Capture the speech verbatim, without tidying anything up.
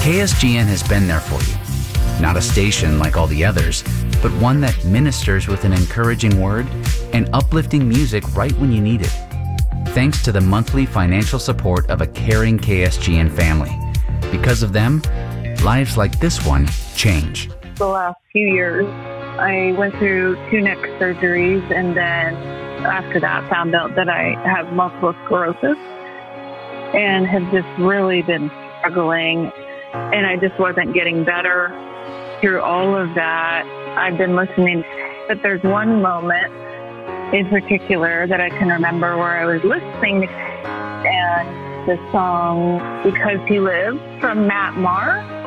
K S G N has been there for you. Not a station like all the others, but one that ministers with an encouraging word and uplifting music right when you need it. Thanks to the monthly financial support of a caring K S G N family. Because of them, lives like this one change. The last few years, I went through two neck surgeries, and then after that found out that I have multiple sclerosis and have just really been struggling, and I just wasn't getting better through all of that. I've been listening, but there's one moment in particular that I can remember where I was listening, and the song Because He Lives from Matt Maher.